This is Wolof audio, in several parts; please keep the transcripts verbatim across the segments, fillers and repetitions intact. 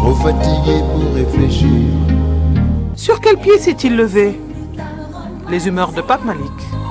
trop fatigué pour réfléchir. Sur quel pied s'est-il levé? Les humeurs de Pape Malick.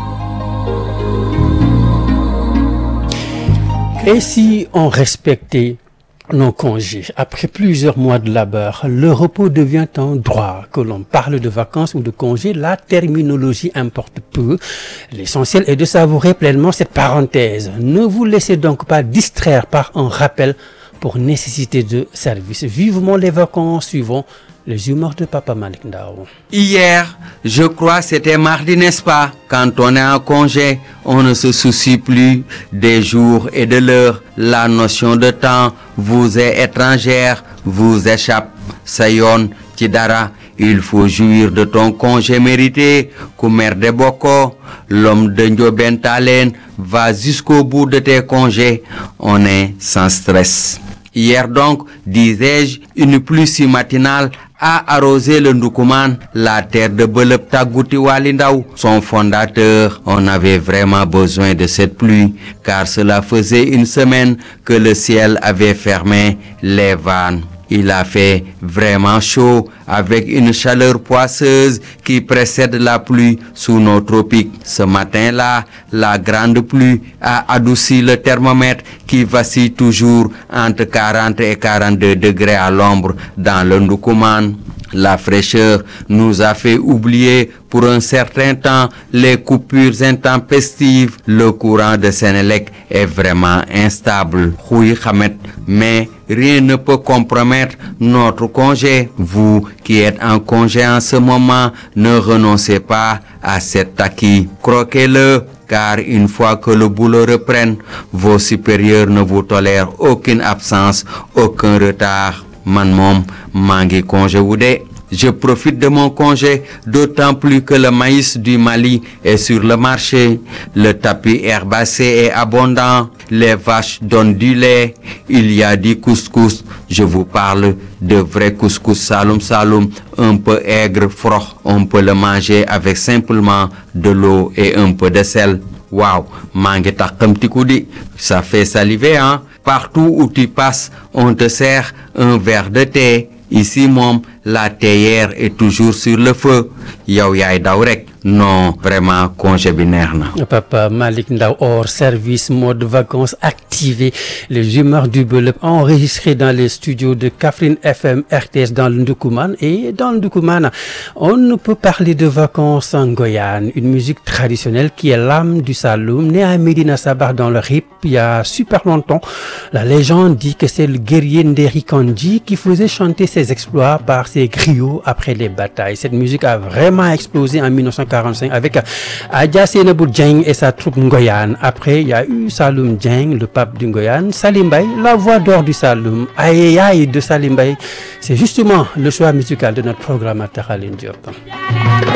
Et si on respectait nos congés, après plusieurs mois de labeur, le repos devient un droit. Que l'on parle de vacances ou de congés, la terminologie importe peu. L'essentiel est de savourer pleinement cette parenthèse. Ne vous laissez donc pas distraire par un rappel pour nécessité de service. Vivement les vacances, suivant les humeurs de Papa Malick Ndao. Hier, je crois c'était mardi, n'est-ce pas? Quand on est en congé, on ne se soucie plus des jours et de l'heure. La notion de temps vous est étrangère, vous échappe. Sayon, Tidara, il faut jouir de ton congé mérité. Koumer de Boko, l'homme de Ndioben Talen va jusqu'au bout de tes congés. On est sans stress. Hier donc, disais-je, une pluie si matinale a arrosé le Ndoukoumane, la terre de Belep Tagouti Walindaou. Son fondateur, on avait vraiment besoin de cette pluie, car cela faisait une semaine que le ciel avait fermé les vannes. Il a fait vraiment chaud avec une chaleur poisseuse qui précède la pluie sous nos tropiques. Ce matin-là, la grande pluie a adouci le thermomètre qui vacille toujours entre quarante et quarante-deux degrés à l'ombre dans le Ndoukoumane. La fraîcheur nous a fait oublier pour un certain temps les coupures intempestives. Le courant de Sénélec est vraiment instable. Oui, Khamet, mais rien ne peut compromettre notre congé. Vous qui êtes en congé en ce moment, ne renoncez pas à cet acquis. Croquez-le, car une fois que le boulot reprenne, vos supérieurs ne vous tolèrent aucune absence, aucun retard. Man mom, mangi congé woudé. Je profite de mon congé, d'autant plus que le maïs du Mali est sur le marché. Le tapis herbacé est abondant. Les vaches donnent du lait. Il y a du couscous. Je vous parle de vrai couscous saloum saloum, un peu aigre, froid. On peut le manger avec simplement de l'eau et un peu de sel. Waouh, mangi takam tikoudi. Ça fait saliver, hein? Partout où tu passes, on te sert un verre de thé. Ici, mom, la théière est toujours sur le feu. Yow yaay daw rek. Non, vraiment, congé bi neex na. Papa Malick Ndao, hors service, mode vacances activé. Les humeurs du Belep enregistrées dans les studios de Kaffrine F M, R T S dans le Ndoukoumane. Et dans le Ndoukoumane, on ne peut parler de vacances en Guyane, une musique traditionnelle qui est l'âme du Saloum, née à Médina Sabakh dans le Rip il y a super longtemps. La légende dit que c'est le guerrier Nderi Kandji qui faisait chanter ses exploits par ses griots après les batailles. Cette musique a vraiment explosé en mille neuf cent quarante-cinq avec Adja Seynabou Dieng et sa troupe Ngoyane. Après, il y a eu Saloum Dieng, le pape du Ngoyane, Salim Mbaye, la voix d'or du Saloum, aïe aïe de Salim Mbaye. C'est justement le choix musical de notre programmateur Aline Diop.